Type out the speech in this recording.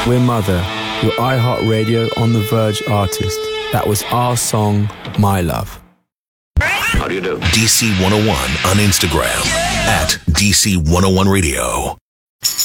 We're Mother, your iHeartRadio On The Verge artist. That was our song, My Love. How do you do? DC 101 on Instagram at DC 101 Radio.